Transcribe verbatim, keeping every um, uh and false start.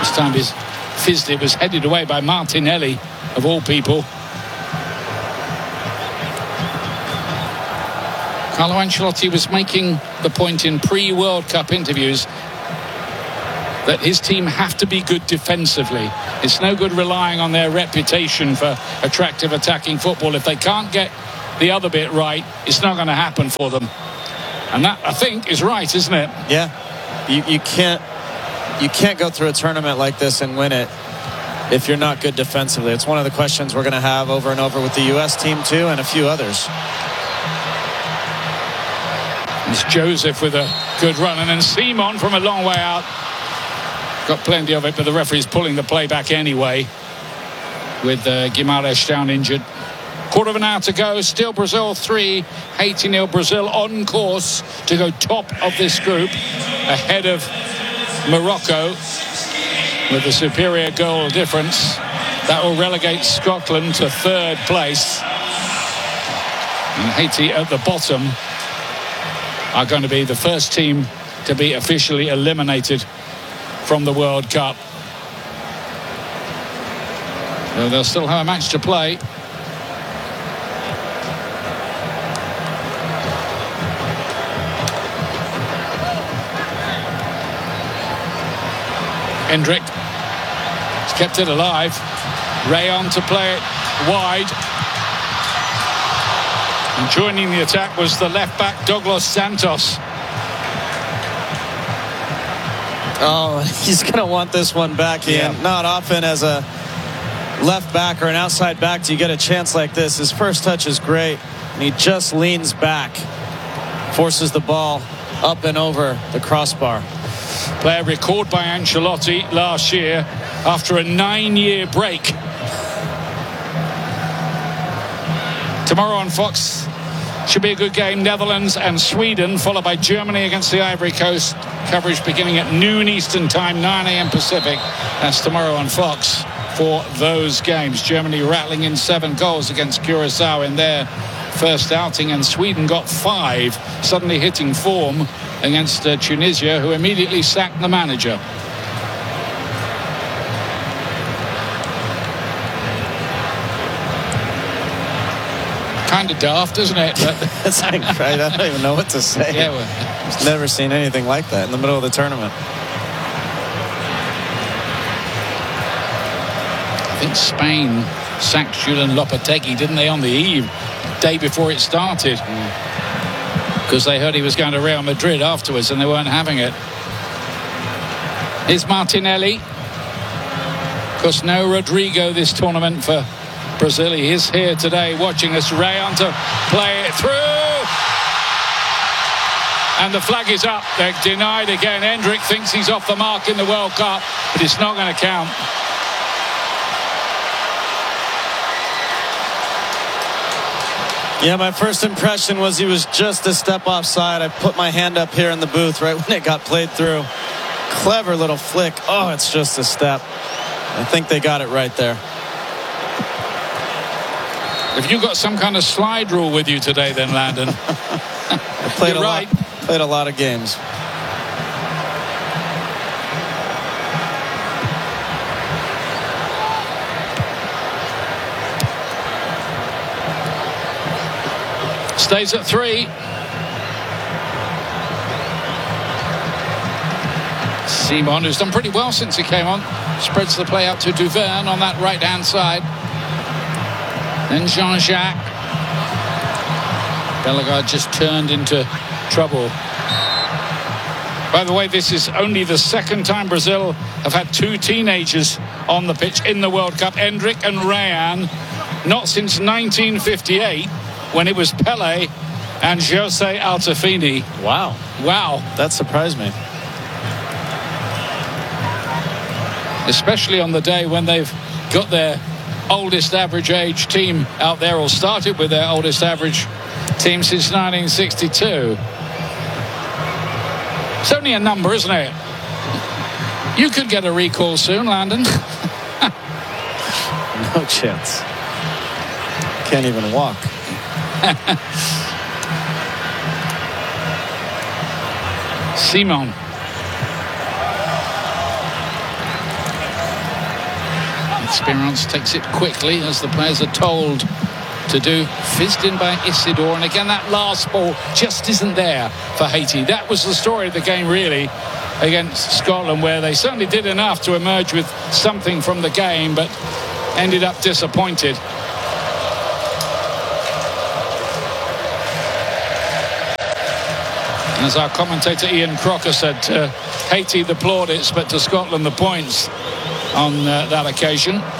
This time his fizzed. It was headed away by Martinelli, of all people. Carlo Ancelotti was making the point in pre-World Cup interviews that his team have to be good defensively. It's no good relying on their reputation for attractive attacking football. If they can't get the other bit right, it's not going to happen for them. And that, I think, is right, isn't it? Yeah. You, you can't you can't go through a tournament like this and win it if you're not good defensively. It's one of the questions we're going to have over and over with the U S team too, and a few others. It's Joseph with a good run, and then Simon from a long way out. Got plenty of it, but the referee's pulling the play back anyway, with uh, Guimarães down injured. Quarter of an hour to go. Still Brazil three, Haiti nil. Brazil on course to go top of this group, ahead of Morocco with a superior goal difference. That will relegate Scotland to third place. And Haiti at the bottom are going to be the first team to be officially eliminated from the World Cup. So they'll still have a match to play. Hendrick has kept it alive. Rayon to play it wide. And joining the attack was the left back Douglas Santos. Oh, he's going to want this one back in. Yeah. Not often as a left back or an outside back do you get a chance like this. His first touch is great, and he just leans back, forces the ball up and over the crossbar. Player recalled by Ancelotti last year after a nine-year break. Tomorrow on Fox should be a good game. Netherlands and Sweden, followed by Germany against the Ivory Coast. Coverage beginning at noon Eastern time, nine a m Pacific. That's tomorrow on Fox for those games. Germany rattling in seven goals against Curacao in their first outing, and Sweden got five, suddenly hitting form against uh, Tunisia, who immediately sacked the manager. Kind of daft, isn't it? That's incredible. I don't even know what to say. Yeah, well, I've never seen anything like that in the middle of the tournament. I think Spain sacked Julian Lopetegui, didn't they, on the eve, day before it started? Because mm. they heard he was going to Real Madrid afterwards and they weren't having it. Here's Martinelli. Of course, no Rodrigo this tournament for Brazil. He is here today watching us. Rayon to play it through. And the flag is up. They're denied again. Hendrick thinks he's off the mark in the World Cup, but it's not going to count. Yeah, my first impression was he was just a step offside. I put my hand up here in the booth right when it got played through. Clever little flick. Oh, it's just a step. I think they got it right there. Have you got some kind of slide rule with you today then, Landon? I played, a right. lot, played a lot of games. Stays at three. Simon, who's done pretty well since he came on, spreads the play out to Duverne on that right-hand side. Then Jean-Jacques. Bellegarde just turned into trouble. By the way, this is only the second time Brazil have had two teenagers on the pitch in the World Cup. Hendrick and Rayan. Not since nineteen fifty-eight, when it was Pelé and José Altafini. Wow. Wow. That surprised me. Especially on the day when they've got their oldest average age team out there, or started with their oldest average team since nineteen sixty-two. It's only a number, isn't it? You could get a recall soon, Landon. No chance. Can't even walk. Simon. Esperance takes it quickly, as the players are told to do. Fizzed in by Isidore, and again that last ball just isn't there for Haiti. That was the story of the game, really, against Scotland, where they certainly did enough to emerge with something from the game, but ended up disappointed. As our commentator Ian Crocker said, to Haiti the plaudits, but to Scotland the points on uh, that occasion.